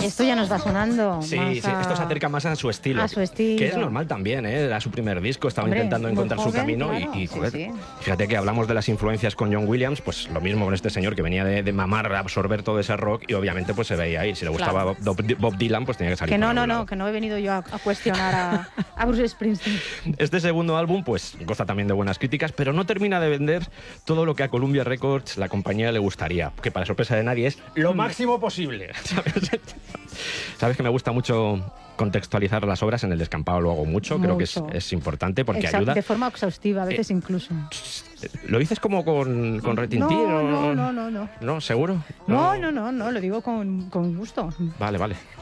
Esto ya nos va sonando. Sí, esto se acerca más a su estilo. A su estilo. Que es normal también, ¿eh? Era su primer disco, estaba intentando encontrar su camino y joder, sí. Fíjate que hablamos de las influencias con John Williams, pues lo mismo con este señor que venía de mamar, absorber todo ese rock y obviamente pues se veía ahí. Si le gustaba Bob Dylan, pues tenía que salir. Que no he venido yo a cuestionar a Bruce Springsteen. Este segundo álbum pues goza también de buenas críticas, pero no termina de vender todo lo que a Columbia Records, la compañía, le gustaría, que para sorpresa de nadie es lo máximo posible. ¿Sabes que me gusta mucho contextualizar las obras? En El descampado lo hago mucho. Creo que es importante porque ayuda. De forma exhaustiva, a veces incluso. ¿Lo dices como con retintín? No. ¿No? ¿Seguro? No, lo digo con gusto. Vale.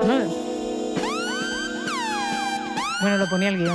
Bueno, lo ponía el guión.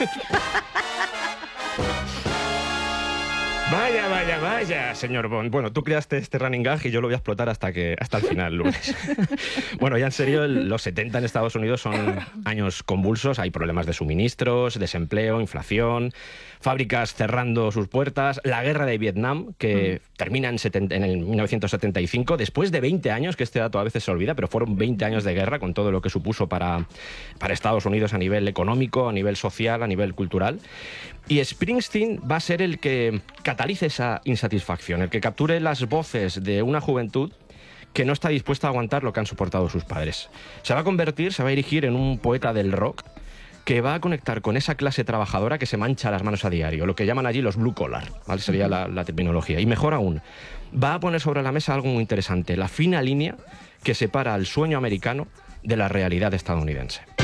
Vaya, señor Bond. Bueno, tú creaste este running gag y yo lo voy a explotar hasta el final, lunes. Bueno, ya en serio, los 70 en Estados Unidos son años convulsos. Hay problemas de suministros, desempleo, inflación, fábricas cerrando sus puertas, la guerra de Vietnam, que termina en el 1975, después de 20 años, que este dato a veces se olvida, pero fueron 20 años de guerra con todo lo que supuso para Estados Unidos a nivel económico, a nivel social, a nivel cultural. Y Springsteen va a ser el que catalice esa insatisfacción, el que capture las voces de una juventud que no está dispuesta a aguantar lo que han soportado sus padres. Se va a erigir en un poeta del rock que va a conectar con esa clase trabajadora que se mancha las manos a diario, lo que llaman allí los blue collar, ¿vale? Sería la terminología. Y mejor aún, va a poner sobre la mesa algo muy interesante, la fina línea que separa al sueño americano de la realidad estadounidense.